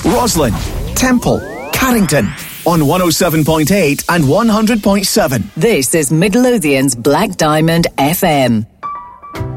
Roslyn, Temple, Carrington on 107.8 and 100.7. This is Midlothian's Black Diamond FM.